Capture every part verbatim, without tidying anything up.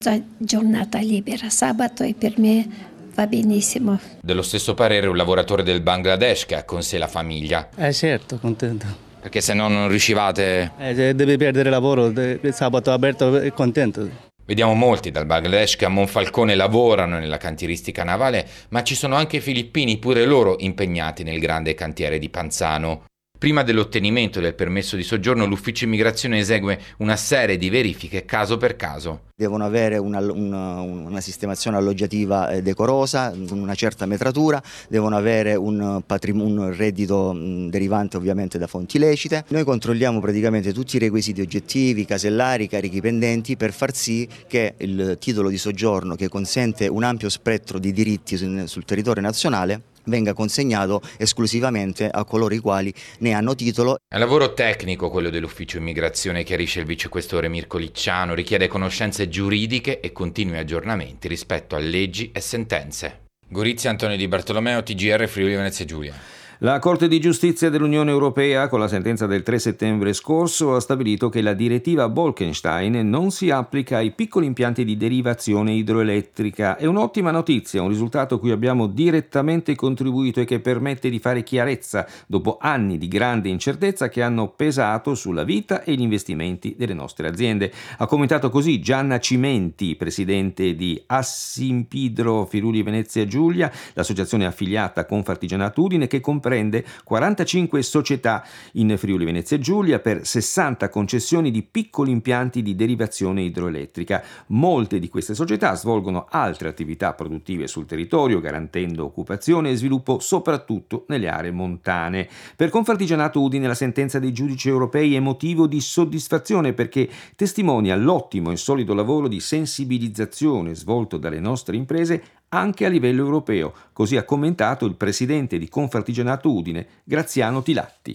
Giornata libera, sabato e per me va benissimo. Dello stesso parere un lavoratore del Bangladesh che ha con sé la famiglia. Eh certo, contento. Perché se no non riuscivate... Eh, devi perdere lavoro, il sabato aperto è contento. Vediamo molti dal Bangladesh che a Monfalcone lavorano nella cantieristica navale, ma ci sono anche filippini, pure loro impegnati nel grande cantiere di Panzano. Prima dell'ottenimento del permesso di soggiorno, l'ufficio immigrazione esegue una serie di verifiche caso per caso. Devono avere una, una, una sistemazione alloggiativa decorosa, una certa metratura, devono avere un, patrim- un reddito derivante ovviamente da fonti lecite. Noi controlliamo praticamente tutti i requisiti oggettivi, casellari, carichi pendenti per far sì che il titolo di soggiorno, che consente un ampio spettro di diritti sul, sul territorio nazionale, venga consegnato esclusivamente a coloro i quali ne hanno titolo. È un lavoro tecnico quello dell'ufficio immigrazione, chiarisce il vicequestore Mirko Licciano, richiede conoscenze giuridiche e continui aggiornamenti rispetto a leggi e sentenze. Gorizia, Antonio Di Bartolomeo, T G R, Friuli Venezia Giulia. La Corte di Giustizia dell'Unione Europea, con la sentenza del tre settembre scorso, ha stabilito che la direttiva Bolkestein non si applica ai piccoli impianti di derivazione idroelettrica. È un'ottima notizia, un risultato a cui abbiamo direttamente contribuito e che permette di fare chiarezza dopo anni di grande incertezza che hanno pesato sulla vita e gli investimenti delle nostre aziende. Ha commentato così Gianna Cimenti, presidente di Assimpidro Friuli Venezia Giulia, l'associazione affiliata Confartigianato Udine, che comprende quarantacinque società in Friuli Venezia Giulia per sessanta concessioni di piccoli impianti di derivazione idroelettrica. Molte di queste società svolgono altre attività produttive sul territorio, garantendo occupazione e sviluppo soprattutto nelle aree montane. Per Confartigianato Udine la sentenza dei giudici europei è motivo di soddisfazione perché testimonia l'ottimo e solido lavoro di sensibilizzazione svolto dalle nostre imprese anche a livello europeo, così ha commentato il presidente di Confartigianato Udine, Graziano Tilatti.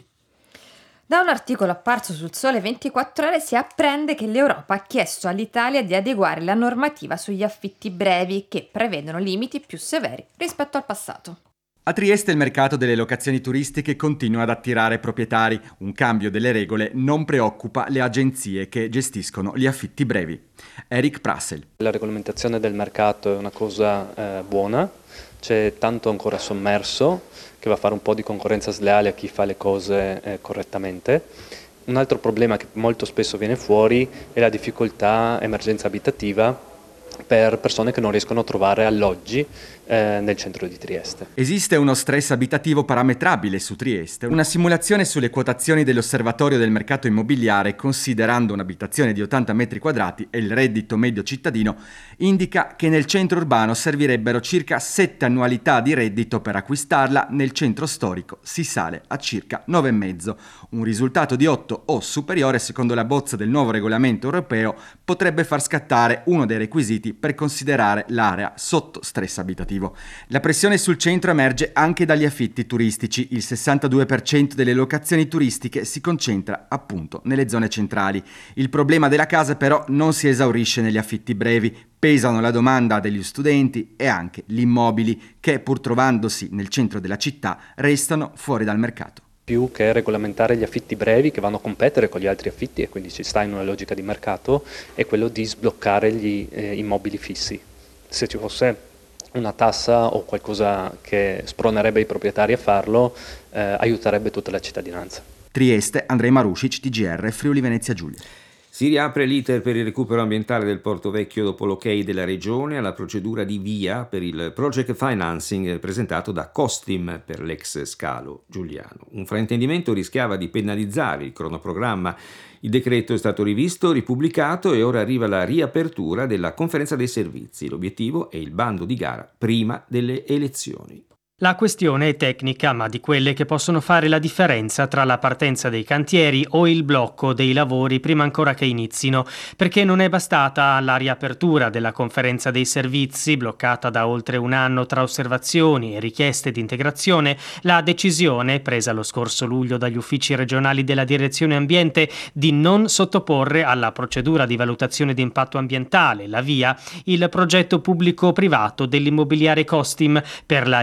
Da un articolo apparso sul Sole ventiquattro Ore si apprende che l'Europa ha chiesto all'Italia di adeguare la normativa sugli affitti brevi che prevedono limiti più severi rispetto al passato. A Trieste il mercato delle locazioni turistiche continua ad attirare proprietari. Un cambio delle regole non preoccupa le agenzie che gestiscono gli affitti brevi. Eric Prassel. La regolamentazione del mercato è una cosa eh, buona, c'è tanto ancora sommerso che va a fare un po' di concorrenza sleale a chi fa le cose eh, correttamente. Un altro problema che molto spesso viene fuori è la difficoltà emergenza abitativa per persone che non riescono a trovare alloggi eh, nel centro di Trieste. Esiste uno stress abitativo parametrabile su Trieste. Una simulazione sulle quotazioni dell'Osservatorio del mercato immobiliare, considerando un'abitazione di ottanta metri quadrati e il reddito medio cittadino, indica che nel centro urbano servirebbero circa sette annualità di reddito per acquistarla, nel centro storico si sale a circa nove e mezzo. Un risultato di otto o superiore, secondo la bozza del nuovo regolamento europeo, potrebbe far scattare uno dei requisiti per considerare l'area sotto stress abitativo. La pressione sul centro emerge anche dagli affitti turistici. Il sessantadue per cento delle locazioni turistiche si concentra appunto nelle zone centrali. Il problema della casa però non si esaurisce negli affitti brevi. Pesano la domanda degli studenti e anche gli immobili che, pur trovandosi nel centro della città, restano fuori dal mercato. Più che regolamentare gli affitti brevi che vanno a competere con gli altri affitti, e quindi ci sta in una logica di mercato, è quello di sbloccare gli eh, immobili fissi. Se ci fosse una tassa o qualcosa che spronerebbe i proprietari a farlo, eh, aiuterebbe tutta la cittadinanza. Trieste, Andrej Marušić, T G R, Friuli Venezia Giulia. Si riapre l'iter per il recupero ambientale del Porto Vecchio dopo l'ok della Regione alla procedura di via per il project financing presentato da Costim per l'ex scalo Giuliano. Un fraintendimento rischiava di penalizzare il cronoprogramma. Il decreto è stato rivisto, ripubblicato e ora arriva la riapertura della conferenza dei servizi. L'obiettivo è il bando di gara prima delle elezioni. La questione è tecnica, ma di quelle che possono fare la differenza tra la partenza dei cantieri o il blocco dei lavori prima ancora che inizino, perché non è bastata la riapertura della conferenza dei servizi, bloccata da oltre un anno tra osservazioni e richieste di integrazione. La decisione, presa lo scorso luglio dagli uffici regionali della Direzione Ambiente, di non sottoporre alla procedura di valutazione di impatto ambientale, la VIA, il progetto pubblico-privato dell'immobiliare Costim per la riqualificazione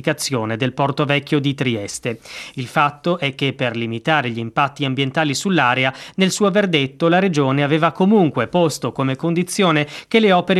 riqualificazione del Porto Vecchio di Trieste. Il fatto è che per limitare gli impatti ambientali sull'area, nel suo verdetto la Regione aveva comunque posto come condizione che le opere